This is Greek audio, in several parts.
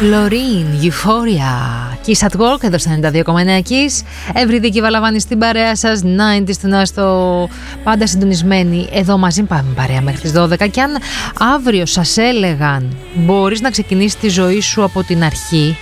Loreen, Euphoria. Kiss at Work, εδώ στα 92,9 Kiss. Ευρυδίκη Βαλαβάνη στην παρέα σας. 90's του Νάστο, πάντα συντονισμένοι. Εδώ μαζί πάμε παρέα μέχρι τις 12. Και αν αύριο σας έλεγαν μπορείς να ξεκινήσεις τη ζωή σου από την αρχή,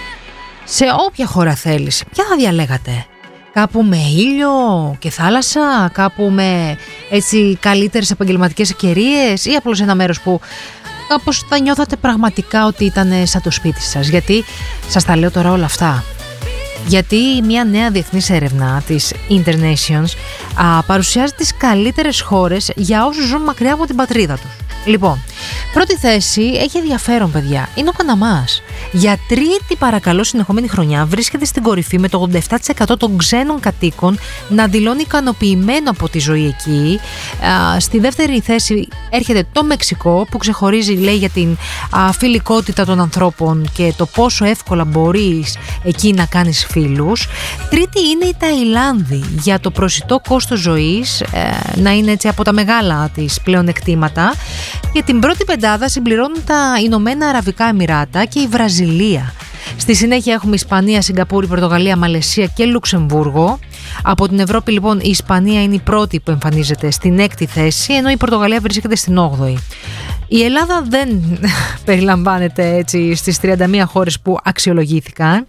σε όποια χώρα θέλεις, ποια θα διαλέγατε? Κάπου με ήλιο και θάλασσα, κάπου με έτσι καλύτερες επαγγελματικές ευκαιρίες, ή απλώς ένα μέρος που κάπως θα νιώθατε πραγματικά ότι ήταν σαν το σπίτι σας? Γιατί σας τα λέω τώρα όλα αυτά? Γιατί μια νέα διεθνής έρευνα της Internations παρουσιάζει τις καλύτερες χώρες για όσους ζουν μακριά από την πατρίδα τους. Λοιπόν, πρώτη θέση έχει ενδιαφέρον, παιδιά. Είναι ο Παναμάς. Για τρίτη παρακαλώ συνεχόμενη χρονιά βρίσκεται στην κορυφή, με το 87% των ξένων κατοίκων να δηλώνει ικανοποιημένο από τη ζωή εκεί. Στη δεύτερη θέση έρχεται το Μεξικό, που ξεχωρίζει, λέει, για την φιλικότητα των ανθρώπων και το πόσο εύκολα μπορείς εκεί να κάνεις φίλους. Τρίτη είναι η Ταϊλάνδη, για το προσιτό κόστος ζωής, να είναι έτσι από τα μεγάλα της πλεονεκτήματα. Και την πρώτη πεντάδα συμπληρώνουν τα Ηνωμένα Αραβικά Εμιράτα και η Βραζιλία. Στη συνέχεια έχουμε Ισπανία, Σιγκαπούρη, Πορτογαλία, Μαλαισία και Λουξεμβούργο. Από την Ευρώπη λοιπόν η Ισπανία είναι η πρώτη που εμφανίζεται στην 6η θέση, ενώ η Πορτογαλία βρίσκεται στην 8η. Η Ελλάδα δεν περιλαμβάνεται έτσι στις 31 χώρες που αξιολογήθηκαν.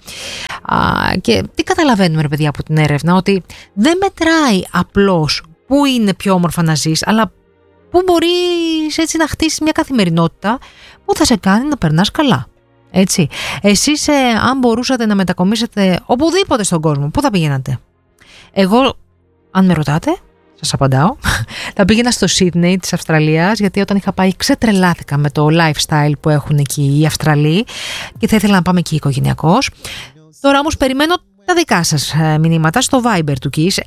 Και τι καταλαβαίνουμε, ρε παιδιά, από την έρευνα? Ότι δεν μετράει απλώς πού είναι πιο όμορφα να ζεις, αλλά πού μπορείς έτσι να χτίσεις μια καθημερινότητα που θα σε κάνει να περνάς καλά. Έτσι. Εσείς αν μπορούσατε να μετακομίσετε οπουδήποτε στον κόσμο, πού θα πηγαίνατε? Εγώ, αν με ρωτάτε, σας απαντάω, θα πήγαινα στο Σίδνεϊ της Αυστραλίας, γιατί όταν είχα πάει ξετρελάθηκα με το lifestyle που έχουν εκεί οι Αυστραλοί και θα ήθελα να πάμε εκεί οικογενειακώς. Τώρα όμως περιμένω τα δικά σας μηνύματα στο Viber του Kiss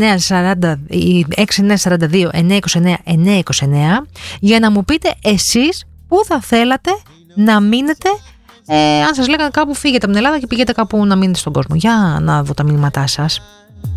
6942 929 929 για να μου πείτε εσείς πού θα θέλατε να μείνετε, αν σας λέγανε κάπου φύγετε από την Ελλάδα και πηγαίνετε κάπου να μείνετε στον κόσμο. Για να δω τα μηνύματά σας.